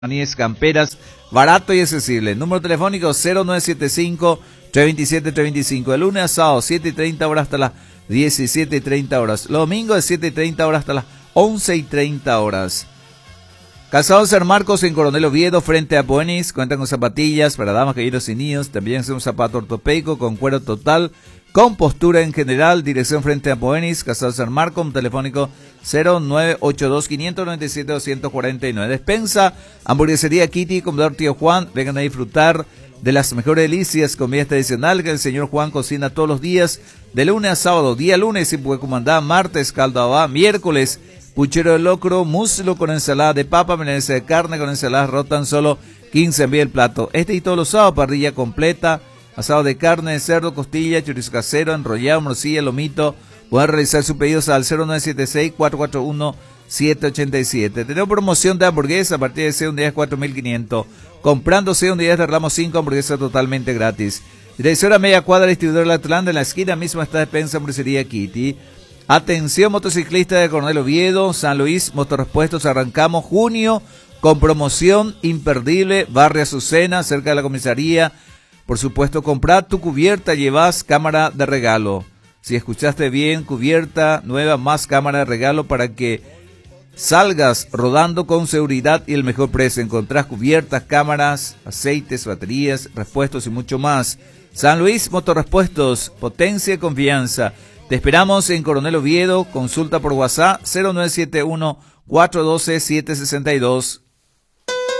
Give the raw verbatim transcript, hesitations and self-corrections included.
Aníes Camperas, barato y accesible. Número telefónico cero nueve siete cinco, tres dos siete, tres dos cinco. El lunes a sábado, siete y treinta horas hasta las diecisiete y treinta horas. Los domingos de siete y treinta horas hasta las once y treinta horas. Calzado San Marcos en Coronel Oviedo, frente a Poenis. Cuentan con zapatillas para damas, caballeros y niños. También es un zapato ortopédico con cuero total, con postura en general. Dirección frente a Poenis, Calzado San Marcos, un telefónico cero nueve ocho dos, cinco nueve siete, dos cuatro nueve. Despensa, hamburguesería Kitty, comedor Tío Juan. Vengan a disfrutar de las mejores delicias, comida tradicional que el señor Juan cocina todos los días, de lunes a sábado. Día lunes, y puede comandar, martes, caldo abá, miércoles, puchero de locro, muslo con ensalada de papa, milanesa de carne con ensalada rotan solo quince envía el plato. Este y todos los sábados, parrilla completa, asado de carne, de cerdo, costilla, chorizo casero, enrollado, morcilla, lomito. Pueden realizar sus pedidos al cero nueve siete seis, cuatro cuatro uno, siete ocho siete. Tenemos promoción de hamburguesa a partir de seis unidades, cuatro mil quinientos. Comprando seis unidades de ramos cinco, hamburguesa totalmente gratis. Dirección a media cuadra, distribuidor del Atlanta, en la esquina misma está Despensa Hamburguesería Kitty. Atención motociclista de Coronel Oviedo, San Luis, Motorrepuestos, arrancamos junio con promoción imperdible, Barrio Azucena, cerca de la comisaría. Por supuesto, comprar tu cubierta, llevas cámara de regalo. Si escuchaste bien, cubierta nueva más cámara de regalo para que salgas rodando con seguridad y el mejor precio. Encontrás cubiertas, cámaras, aceites, baterías, repuestos y mucho más. San Luis Motorrepuestos, potencia y confianza. Te esperamos en Coronel Oviedo. Consulta por WhatsApp cero nueve siete uno, cuatro uno dos, siete seis dos.